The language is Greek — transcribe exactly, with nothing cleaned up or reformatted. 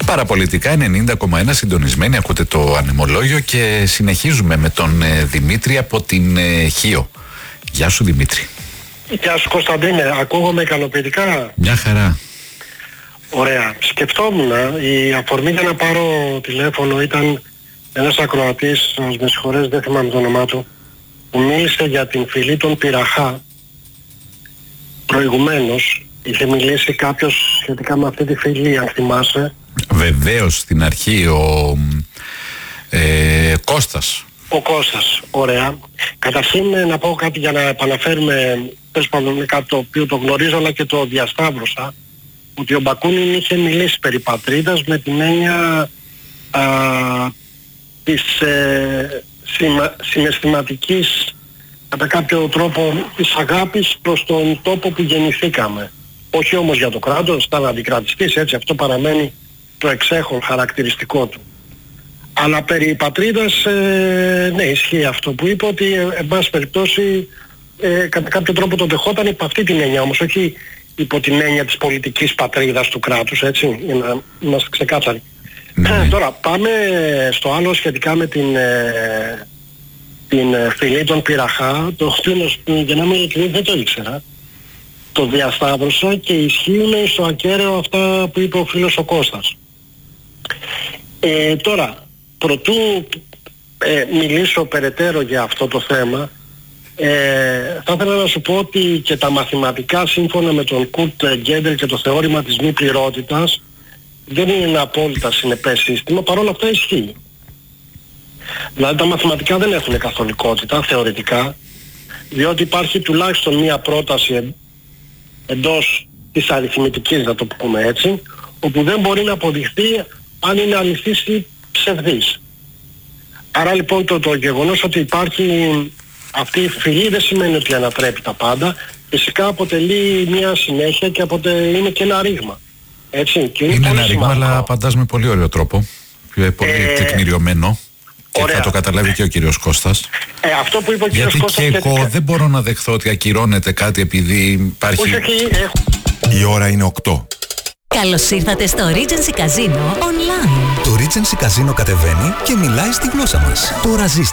Παραπολιτικά ενενήντα κόμμα ένα συντονισμένοι, ακούτε το ανεμολόγιο και συνεχίζουμε με τον ε, Δημήτρη από την ε, Χίο. Γεια σου Δημήτρη. Γεια σου Κωνσταντίνε, ακούγομαι ικανοποιητικά? Μια χαρά. Ωραία. Σκεφτόμουν, η αφορμή για να πάρω τηλέφωνο ήταν ένας ακροατής, με συγχωρείς δεν θυμάμαι το όνομά του, που μίλησε για την φυλή των Πυραχά. Προηγουμένως είχε μιλήσει κάποιος σχετικά με αυτή τη φυλή, αν θυμάσαι. Βεβαίως, στην αρχή ο ε, Κώστας. Ο Κώστας, ωραία. Καταρχήν να πω κάτι για να επαναφέρουμε, πες πάντων κάτι το οποίο το γνωρίζω αλλά και το διασταύρωσα, ότι ο Μπακούνιν είχε μιλήσει περί πατρίδας με την έννοια α, της ε, συμα, συναισθηματικής, κατά κάποιο τρόπο, της αγάπης προς τον τόπο που γεννηθήκαμε. Όχι όμως για το κράτος, ήταν αντικρατιστής, έτσι, αυτό παραμένει το εξέχον χαρακτηριστικό του. Αλλά περί πατρίδας, ε, ναι, ισχύει αυτό που είπε, ότι ε, εν πάση περιπτώσει ε, κατά κάποιο τρόπο το δεχόταν υπό αυτή την έννοια, όμως όχι υπό την έννοια της πολιτικής πατρίδας του κράτους, έτσι, για να είμαστε ξεκάθαροι. Ναι. Τώρα πάμε στο άλλο σχετικά με την, ε, την ε, φυλή των Πυραχά, το οποίο για να είμαι ειλικρινής δεν το ήξερα. Το διασταύρωσα και ισχύουν στο ακέραιο αυτά που είπε ο φίλος ο Κώστας. Ε, τώρα, προτού ε, μιλήσω περαιτέρω για αυτό το θέμα, ε, θα ήθελα να σου πω ότι και τα μαθηματικά σύμφωνα με τον Κουρτ Γκέντελ και το θεώρημα της μη πληρότητας δεν είναι ένα απόλυτα συνεπές σύστημα, παρόλα αυτά ισχύει. Δηλαδή τα μαθηματικά δεν έχουν καθολικότητα θεωρητικά, διότι υπάρχει τουλάχιστον μία πρόταση εντός της αριθμητικής, να το πούμε έτσι, όπου δεν μπορεί να αποδειχθεί αν είναι αληθής ή ψευδής. Άρα λοιπόν το, το γεγονός ότι υπάρχει αυτή η φυλή δεν σημαίνει ότι ανατρέπει τα πάντα. Φυσικά αποτελεί μια συνέχεια και αποτε... είναι και ένα ρήγμα. Έτσι, και είναι είναι πολύ ένα ρήγμα, αλλά απαντάς με πολύ ωραίο τρόπο. Πολύ ε... τεκμηριωμένο. Και ωραία. Θα το καταλάβει και ο κύριος Κώστας. Ε, αυτό που είπε ο κύριος Γιατί Κώστας... και γιατί... εγώ δεν μπορώ να δεχθώ ότι ακυρώνεται κάτι επειδή υπάρχει... Όχι, όχι, έχω... Η ώρα είναι οκτώ. Καλώς ήρθατε στο Regency Casino Online. Το Regency Casino κατεβαίνει και μιλάει στη γλώσσα μας. Τώρα ζήστε